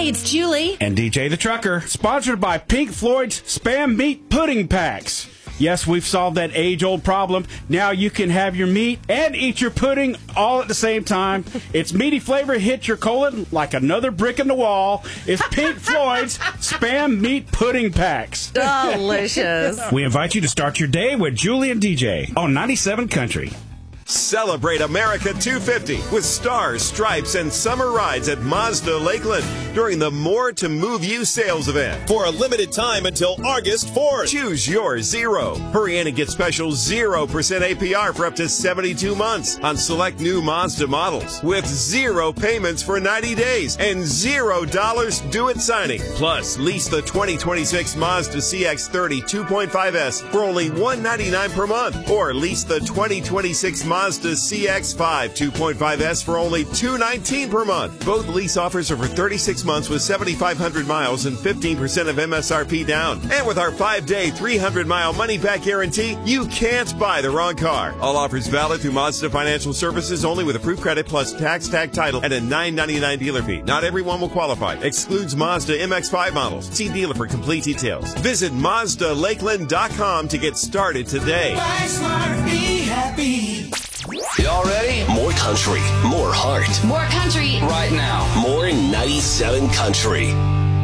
Hey, it's Julie. And DJ the Trucker. Sponsored by Pink Floyd's Spam Meat Pudding Packs. Yes, we've solved that age-old problem. Now you can have your meat and eat your pudding all at the same time. Its meaty flavor hits your colon like another brick in the wall. It's Pink Floyd's Spam Meat Pudding Packs. Delicious. We invite you to start your day with Julie and DJ on 97 Country. Celebrate America 250 with stars, stripes, and summer rides at Mazda Lakeland during the More to Move You sales event. For a limited time until August 4th. Choose your Zero. Hurry in and get special 0% APR for up to 72 months on select new Mazda models with 0 payments for 90 days and $0 due at signing. Plus, lease the 2026 Mazda CX-30 2.5S for only $199 per month, or lease the 2026 Mazda CX-5 2.5S for only $219 per month. Both lease offers are for 36 months with 7,500 miles and 15% of MSRP down. And with our 5-day, 300-mile money-back guarantee, you can't buy the wrong car. All offers valid through Mazda Financial Services only with approved credit plus tax, tag title, and a $9.99 dealer fee. Not everyone will qualify. Excludes Mazda MX-5 models. See dealer for complete details. Visit MazdaLakeland.com to get started today. Buy smart, be happy. Y'all ready? More country, more heart. More country. Right now. More 97 Country.